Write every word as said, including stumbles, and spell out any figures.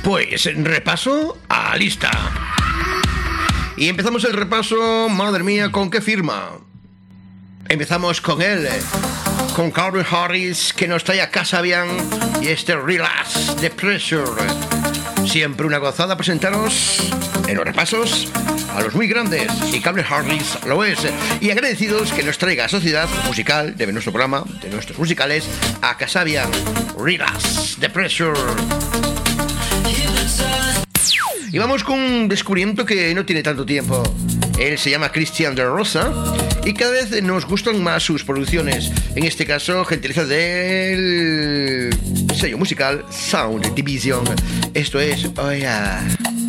Pues repaso a lista. Y empezamos el repaso, madre mía, ¿con qué firma? Empezamos con él, con Calvin Harris, que nos trae a Kasabian y este Relax the Pressure. Siempre una gozada presentaros en los repasos a los muy grandes, y Calvin Harris lo es. Y agradecidos que nos traiga a Sociedad Musical de nuestro programa, de nuestros musicales, a Kasabian, Relax the Pressure. Y vamos con un descubrimiento que no tiene tanto tiempo. Él se llama Cristian de Rosa y cada vez nos gustan más sus producciones. En este caso, gentileza del sello musical Sound Division. Esto es... Oh yeah.